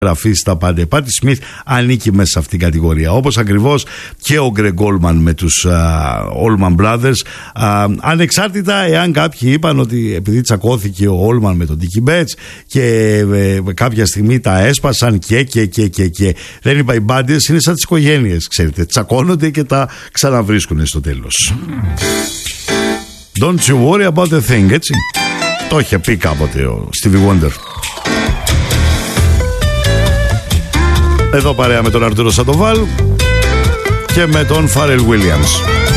γραφή στα πάντα. Η Πάτι Σμιθ ανήκει μέσα σε αυτήν την κατηγορία. Όπως ακριβώς και ο Γκρεγ Όλμαν με τους Allman Brothers. Ανεξάρτητα εάν κάποιοι είπαν ότι επειδή τσακώθηκε ο Όλμαν με τον Dickie Betts και κάποια στιγμή τα έσπασαν και δεν είπα, οι μπάντες είναι σαν τις οικογένειες, ξέρετε, τσακώνονται και τα ξαναβρίσκουν στο τέλος. Don't you worry about a thing, έτσι. Το είχε πει κάποτε ο Stevie Wonder. Εδώ παρέα με τον Αρτούρο Σαντοβάλ και με τον Φάρελ Williams.